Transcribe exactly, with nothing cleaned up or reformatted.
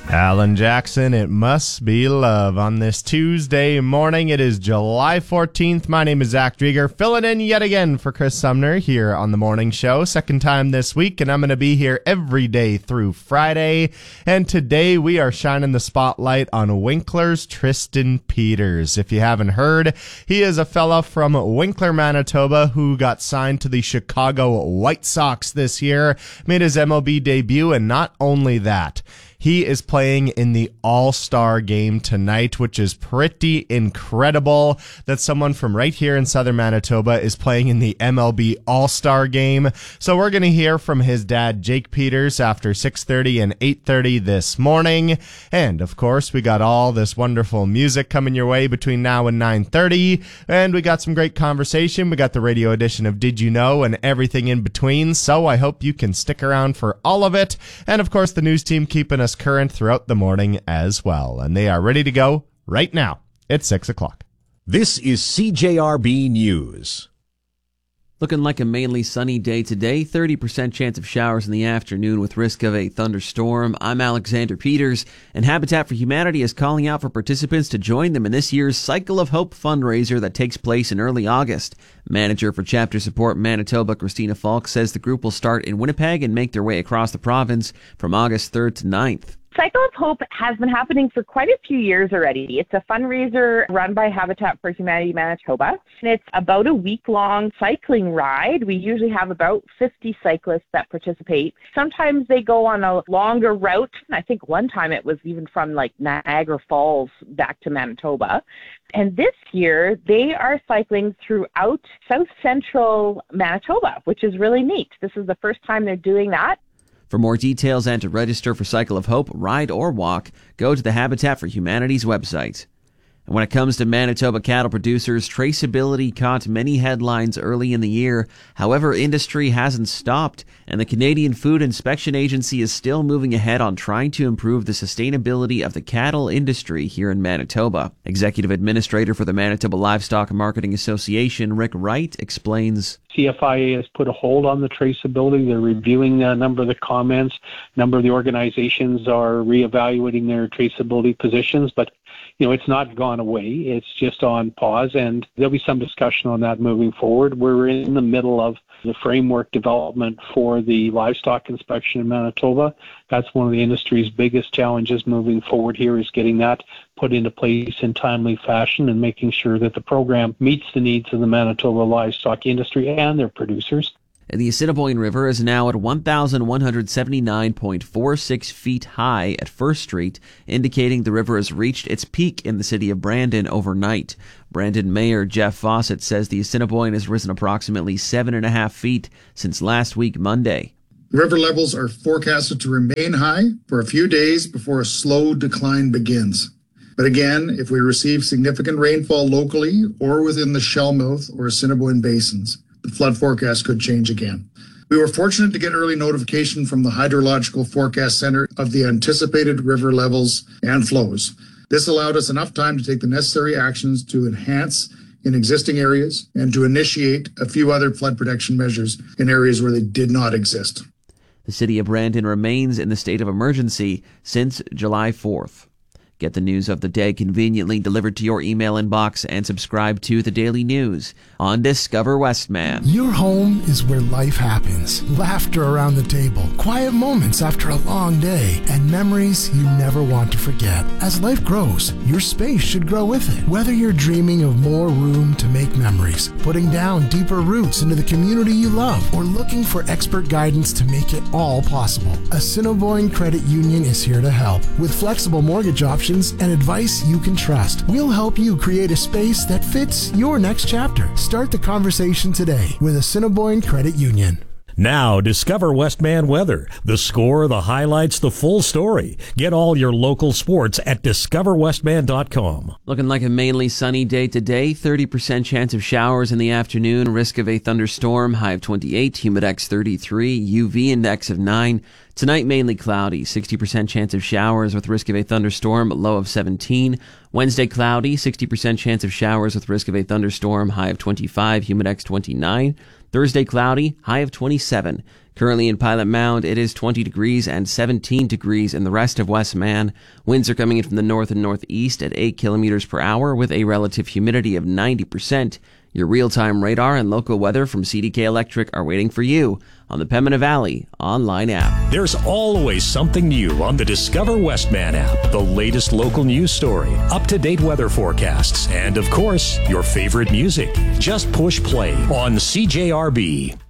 Alan Jackson, It Must Be Love. On this Tuesday morning, it is July fourteenth. My name is Zach Drieger, filling in yet again for Chris Sumner here on The Morning Show. Second time this week, and I'm going to be here every day through Friday. And today we are shining the spotlight on Winkler's Tristan Peters. If you haven't heard, he is a fella from Winkler, Manitoba, who got signed to the Chicago White Sox this year, made his M L B debut, and not only that, he is playing in the All-Star game tonight, which is pretty incredible that someone from right here in southern Manitoba is playing in the M L B All-Star game. So we're going to hear from his dad, Jake Peters, after six thirty and eight thirty this morning. And, of course, we got all this wonderful music coming your way between now and nine thirty. And we got some great conversation. We got the radio edition of Did You Know and everything in between. So I hope you can stick around for all of it. And, of course, the news team keeping us current throughout the morning as well. And they are ready to go right now at six o'clock. This is C J R B News. Looking like a mainly sunny day today, thirty percent chance of showers in the afternoon with risk of a thunderstorm. I'm Alexander Peters, and Habitat for Humanity is calling out for participants to join them in this year's Cycle of Hope fundraiser that takes place in early August. Manager for Chapter Support Manitoba, Christina Falk, says the group will start in Winnipeg and make their way across the province from August third to ninth. Cycle of Hope has been happening for quite a few years already. It's a fundraiser run by Habitat for Humanity Manitoba. And it's about a week-long cycling ride. We usually have about fifty cyclists that participate. Sometimes they go on a longer route. I think one time it was even from like Niagara Falls back to Manitoba. And this year, they are cycling throughout South Central Manitoba, which is really neat. This is the first time they're doing that. For more details and to register for Cycle of Hope, ride or walk, go to the Habitat for Humanity's website. And when it comes to Manitoba cattle producers, traceability caught many headlines early in the year. However, industry hasn't stopped, and the Canadian Food Inspection Agency is still moving ahead on trying to improve the sustainability of the cattle industry here in Manitoba. Executive Administrator for the Manitoba Livestock Marketing Association, Rick Wright, explains. C F I A has put a hold on the traceability. They're reviewing a number of the comments. A number of the organizations are reevaluating their traceability positions, but you know, it's not gone away. It's just on pause, and there'll be some discussion on that moving forward. We're in the middle of the framework development for the livestock inspection in Manitoba. That's one of the industry's biggest challenges moving forward here, is getting that put into place in timely fashion and making sure that the program meets the needs of the Manitoba livestock industry and their producers. The Assiniboine River is now at one thousand one hundred seventy-nine point four six feet high at First Street, indicating the river has reached its peak in the city of Brandon overnight. Brandon Mayor Jeff Fawcett says the Assiniboine has risen approximately seven and a half feet since last week Monday. River levels are forecasted to remain high for a few days before a slow decline begins. But again, if we receive significant rainfall locally or within the Shellmouth or Assiniboine basins, the flood forecast could change again. We were fortunate to get early notification from the Hydrological Forecast Center of the anticipated river levels and flows. This allowed us enough time to take the necessary actions to enhance in existing areas and to initiate a few other flood protection measures in areas where they did not exist. The city of Brandon remains in the state of emergency since July fourth. Get the news of the day conveniently delivered to your email inbox and subscribe to The Daily News on Discover Westman. Your home is where life happens. Laughter around the table, quiet moments after a long day, and memories you never want to forget. As life grows, your space should grow with it. Whether you're dreaming of more room to make memories, putting down deeper roots into the community you love, or looking for expert guidance to make it all possible, Assiniboine Credit Union is here to help. With flexible mortgage options and advice you can trust, we'll help you create a space that fits your next chapter. Start the conversation today with Assiniboine Credit Union. Now, discover Westman weather. The score, the highlights, the full story. Get all your local sports at discover westman dot com. Looking like a mainly sunny day today. thirty percent chance of showers in the afternoon. Risk of a thunderstorm. High of twenty-eight. Humidex thirty-three. U V index of nine. Tonight, mainly cloudy. sixty percent chance of showers with risk of a thunderstorm. Low of seventeen. Wednesday, cloudy. sixty percent chance of showers with risk of a thunderstorm. High of twenty-five. Humidex twenty-nine. Thursday, cloudy. High of twenty-seven. Currently in Pilot Mound, it is twenty degrees and seventeen degrees in the rest of Westman. Winds are coming in from the north and northeast at eight kilometers per hour with a relative humidity of ninety percent. Your real-time radar and local weather from C D K Electric are waiting for you on the Pembina Valley online app. There's always something new on the Discover Westman app. The latest local news story, up-to-date weather forecasts, and of course, your favorite music. Just push play on C J R B.